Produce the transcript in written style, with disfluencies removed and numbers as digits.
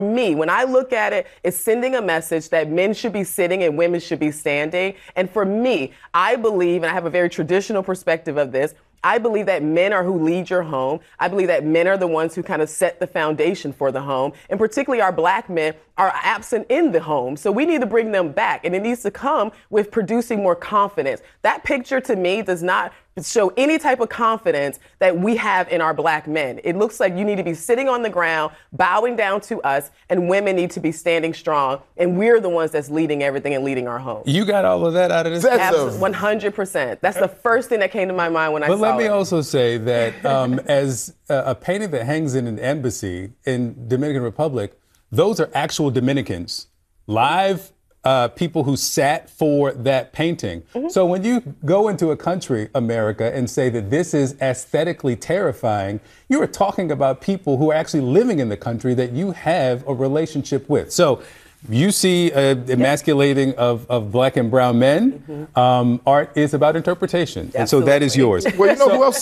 me, when I look at it, it's sending a message that men should be sitting and women should be standing. And for me, I believe, and I have a very traditional perspective of this, I believe that men are who lead your home. I believe that men are the ones who kind of set the foundation for the home. And particularly our black men are absent in the home. So we need to bring them back. And it needs to come with producing more confidence. That picture to me does not show any type of confidence that we have in our black men. It looks like you need to be sitting on the ground, bowing down to us, and women need to be standing strong. And we're the ones that's leading everything and leading our home. You got all of that out of this? 100%. That's the first thing that came to my mind when I saw it. But let me also say that as a painting that hangs in an embassy in Dominican Republic, those are actual Dominicans, live people who sat for that painting. Mm-hmm. So when you go into a country, America, and say that this is aesthetically terrifying, you are talking about people who are actually living in the country that you have a relationship with. So you see emasculating of black and brown men. Mm-hmm. Art is about interpretation. Absolutely. And so that is yours. Well, you know who else